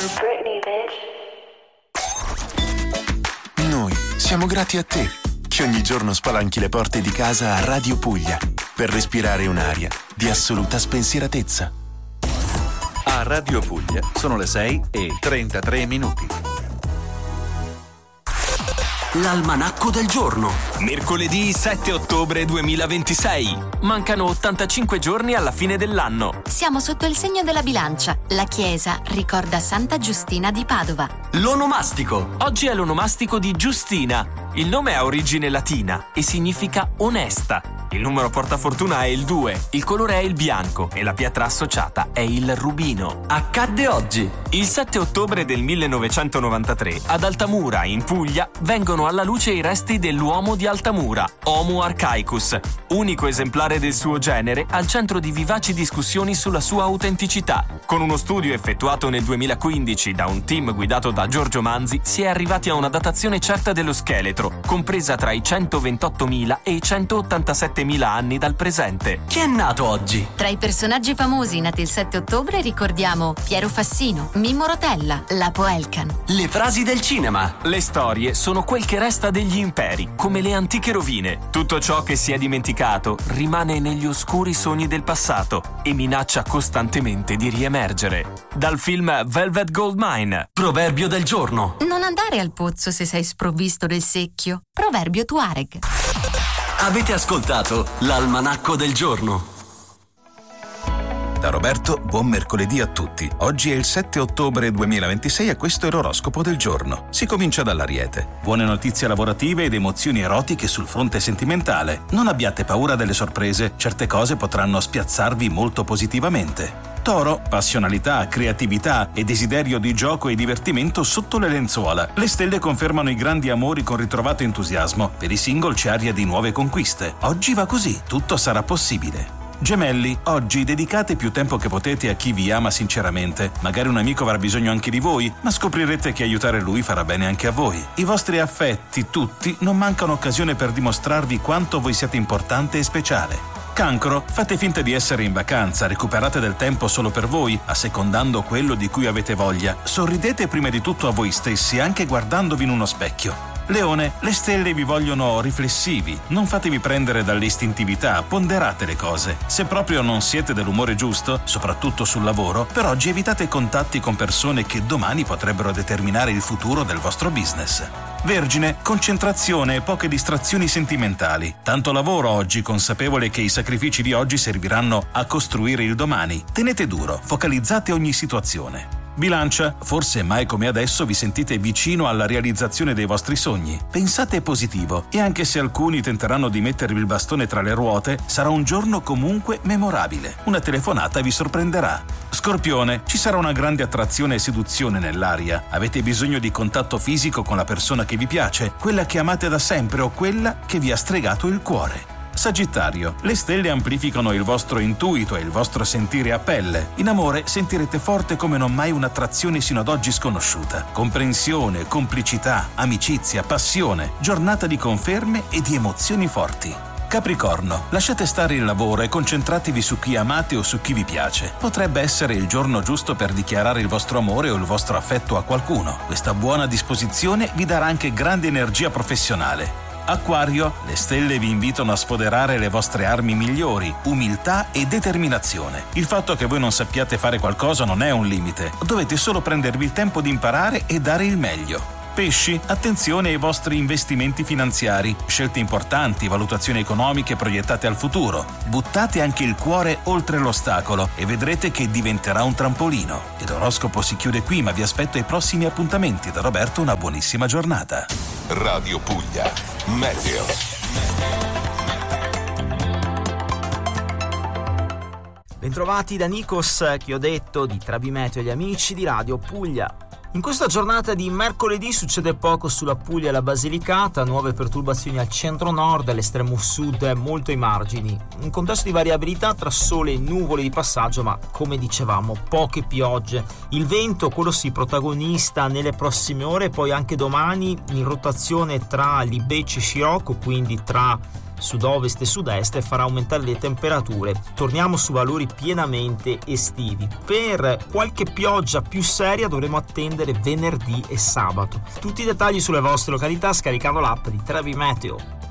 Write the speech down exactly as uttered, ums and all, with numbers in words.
Britney, bitch. Noi siamo grati a te che ogni giorno spalanchi le porte di casa a Radio Puglia per respirare un'aria di assoluta spensieratezza. A Radio Puglia sono le sei e trentatré minuti. L'almanacco del giorno. Mercoledì sette ottobre duemilaventisei. Mancano ottantacinque giorni alla fine dell'anno. Siamo sotto il segno della bilancia. La chiesa ricorda Santa Giustina di Padova. L'onomastico. Oggi è l'onomastico di Giustina. Il nome ha origine latina e significa onesta. Il numero portafortuna è il due, il colore è il bianco e la pietra associata è il rubino. Accadde oggi. Il sette ottobre del millenovecentonovantatré ad Altamura, in Puglia, vengono alla luce i resti dell'uomo di Altamura, Homo archaicus, unico esemplare del suo genere al centro di vivaci discussioni sulla sua autenticità. Con uno studio effettuato nel duemilaquindici da un team guidato da Giorgio Manzi si è arrivati a una datazione certa dello scheletro, compresa tra i centoventottomila e i centottantasettemila anni dal presente. Chi è nato oggi? Tra i personaggi famosi nati il sette ottobre ricordiamo Piero Fassino, Mimmo Rotella, Lapo Elkan. Le frasi del cinema. Le storie sono quel che resta degli imperi, come le antiche rovine. Tutto ciò che si è dimenticato rimane negli oscuri sogni del passato e minaccia costantemente di riemergere. Dal film Velvet Goldmine. Proverbio del giorno. Non andare al pozzo se sei sprovvisto del secchio. Proverbio Tuareg. Avete ascoltato l'almanacco del giorno. Da Roberto, buon mercoledì a tutti. Oggi è il sette ottobre duemilaventisei e questo è l'oroscopo del giorno. Si comincia dall'Ariete. Buone notizie lavorative ed emozioni erotiche sul fronte sentimentale. Non abbiate paura delle sorprese, certe cose potranno spiazzarvi molto positivamente. Toro, passionalità, creatività e desiderio di gioco e divertimento sotto le lenzuola. Le stelle confermano i grandi amori con ritrovato entusiasmo. Per i single c'è aria di nuove conquiste. Oggi va così, tutto sarà possibile. Gemelli, oggi dedicate più tempo che potete a chi vi ama sinceramente. Magari un amico avrà bisogno anche di voi, ma scoprirete che aiutare lui farà bene anche a voi. I vostri affetti, tutti, non mancano occasione per dimostrarvi quanto voi siete importante e speciale. Cancro, fate finta di essere in vacanza, recuperate del tempo solo per voi, assecondando quello di cui avete voglia. Sorridete prima di tutto a voi stessi, anche guardandovi in uno specchio. Leone, le stelle vi vogliono riflessivi, non fatevi prendere dall'istintività, ponderate le cose. Se proprio non siete dell'umore giusto, soprattutto sul lavoro, per oggi evitate contatti con persone che domani potrebbero determinare il futuro del vostro business. Vergine, concentrazione e poche distrazioni sentimentali. Tanto lavoro oggi, consapevole che i sacrifici di oggi serviranno a costruire il domani. Tenete duro, focalizzate ogni situazione. Bilancia, forse mai come adesso vi sentite vicino alla realizzazione dei vostri sogni. Pensate positivo e anche se alcuni tenteranno di mettervi il bastone tra le ruote, sarà un giorno comunque memorabile. Una telefonata vi sorprenderà. Scorpione, ci sarà una grande attrazione e seduzione nell'aria. Avete bisogno di contatto fisico con la persona che vi piace, quella che amate da sempre o quella che vi ha stregato il cuore. Sagittario, le stelle amplificano il vostro intuito e il vostro sentire a pelle. In amore sentirete forte come non mai un'attrazione sino ad oggi sconosciuta. Comprensione, complicità, amicizia, passione, giornata di conferme e di emozioni forti. Capricorno, lasciate stare il lavoro e concentratevi su chi amate o su chi vi piace. Potrebbe essere il giorno giusto per dichiarare il vostro amore o il vostro affetto a qualcuno. Questa buona disposizione vi darà anche grande energia professionale. Acquario, le stelle vi invitano a sfoderare le vostre armi migliori, umiltà e determinazione. Il fatto che voi non sappiate fare qualcosa non è un limite, dovete solo prendervi il tempo di imparare e dare il meglio. Pesci, attenzione ai vostri investimenti finanziari, scelte importanti, valutazioni economiche proiettate al futuro. Buttate anche il cuore oltre l'ostacolo e vedrete che diventerà un trampolino. Ed l'oroscopo si chiude qui, ma vi aspetto ai prossimi appuntamenti. Da Roberto una buonissima giornata. Radio Puglia, Meteo. Bentrovati da Nikos, che ho detto di Travimeteo e gli amici di Radio Puglia. In questa giornata di mercoledì succede poco sulla Puglia e la Basilicata, nuove perturbazioni al centro-nord e all'estremo sud molto ai margini. Un contesto di variabilità tra sole e nuvole di passaggio, ma come dicevamo, poche piogge. Il vento, quello sì, protagonista nelle prossime ore, poi anche domani in rotazione tra Libeccio e Scirocco, quindi tra sud-ovest e sud-est e farà aumentare le temperature. Torniamo su valori pienamente estivi. Per qualche pioggia più seria dovremo attendere venerdì e sabato. Tutti i dettagli sulle vostre località scaricando l'app di Trebi Meteo.